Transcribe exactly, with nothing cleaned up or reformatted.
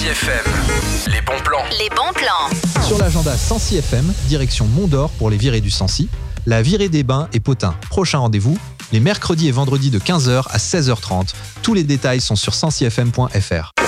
F M, les bons plans. Les bons plans. Sur l'agenda Sancy F M, direction Mont-d'Or pour les virées du Sancy, la virée des Bains et Potins. Prochain rendez-vous, les mercredis et vendredis de quinze heures à seize heures trente. Tous les détails sont sur sancy f m point f r.